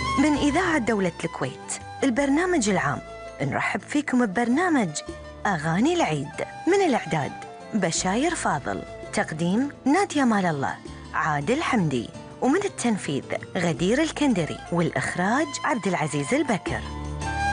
من إذاعة دولة الكويت البرنامج العام، نرحب فيكم ببرنامج أغاني العيد. من الإعداد بشاير فاضل، تقديم نادية مال الله، عادل حمدي، ومن التنفيذ غدير الكندري، والإخراج عبد العزيز البكر.